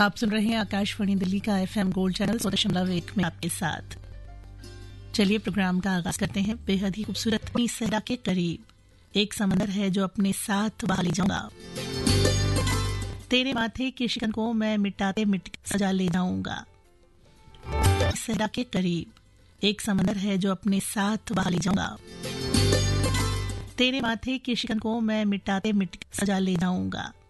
आप सुन रहे हैं आकाशवाणी दिल्ली का FM गोल्ड चैनल 100.1 में आपके साथ। चलिए प्रोग्राम का आगाज करते हैं। बेहद ही खूबसूरत अपनी सहरा के करीब एक समंदर है जो अपने साथ बहा ले जाऊंगा, तेरे माथे की शिकन को मैं मिटाते मिट सजा ले जाऊंगा। सहरा के करीब एक समंदर है जो अपने साथ बहा ले जाऊंगा, तेरे माथे की शिकन को मैं मिटाते मिट सजा ले जाऊंगा।